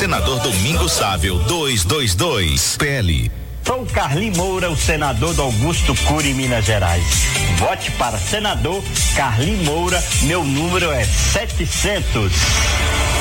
Senador Domingos Sávio, 222, PL. Sou Carlim Moura, o senador do Augusto Cury, Minas Gerais. Vote para senador Carlim Moura, meu número é 700.